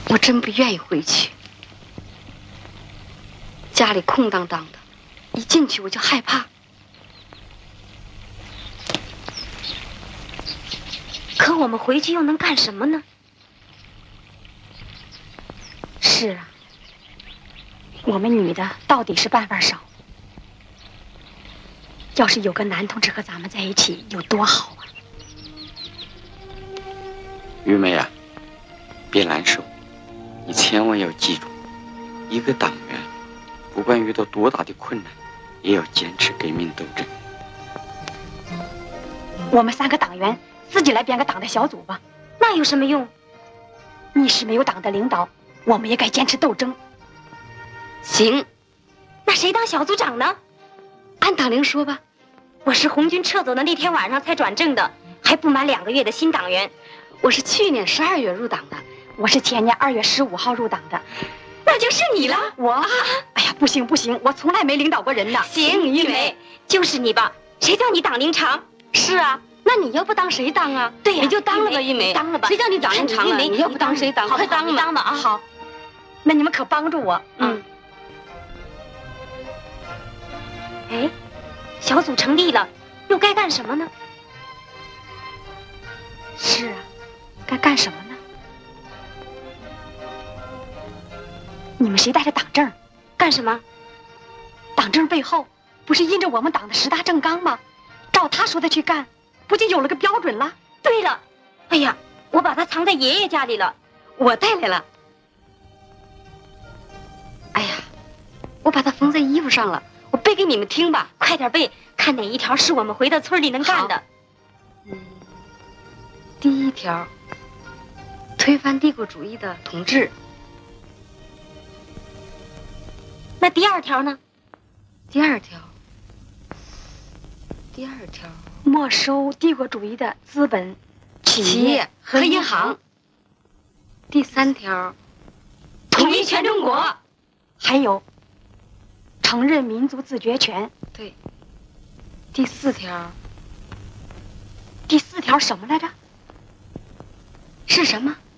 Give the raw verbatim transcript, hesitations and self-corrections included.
我真不愿意回去。家里空荡荡的，一进去我就害怕。 可我们回去又能干什么呢？ 是啊，我们女的到底是办法少。要是有个男同志和咱们在一起，有多好啊！ 玉梅啊，别难受，你千万要记住，一个党员，不管遇到多大的困难，也要坚持革命斗争。 我们三个党员自己来编个党的小组吧。 那有什么用？ 你是没有党的领导，我们也该坚持斗争。 行， 那谁当小组长呢？ 按党铃说吧。 我是红军撤走的那天晚上才转正的，还不满两个月的新党员。 我是去年十二月入党的， 我是前年二月十五号入党的。 那就是你了。 我，啊、哎呀，不行不行，我从来没领导过人呢。 行，玉梅，就是你吧？谁叫你党龄长？ 是啊，那你要不当谁当啊？ 对呀、 你就当了吧，玉梅， 当了吧。 谁叫你党龄长了？你要不当谁当？快当吧， 当吧啊！ 好，那你们可帮助我。 嗯。哎，小组成立了，又该干什么呢？ 是啊，该干什么呢？你们谁带着党证？ 干什么？ 党证背后不是印着我们党的十大政纲吗？照他说的去干，不就有了个标准了？ 对了，哎呀，我把它藏在爷爷家里了， 我带来了。哎呀，我把它缝在衣服上了，我背给你们听吧。 快点背，看哪一条是我们回到村里能干的。 嗯，第一条，推翻帝国主义的统治。 那第二条呢？ 第二条，第二条， 没收帝国主义的资本、 企业和银行。第三条， 统一全中国。 还有，承认民族自决权。 对。第四条， 第四条什么来着？ 是什么？